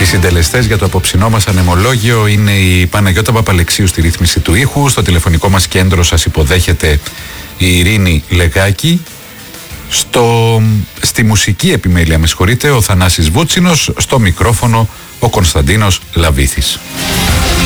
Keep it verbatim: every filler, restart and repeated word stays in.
Οι συντελεστές για το απόψινό μας ανεμολόγιο είναι η Παναγιώτα Παπαλεξίου στη ρύθμιση του ήχου. Στο τηλεφωνικό μας κέντρο σας υποδέχεται η Ειρήνη Λεγάκη. Στο, στη μουσική επιμέλεια, με συγχωρείτε, ο Θανάσης Βούτσινος. Στο μικρόφωνο ο Κωνσταντίνος Λαβίθης.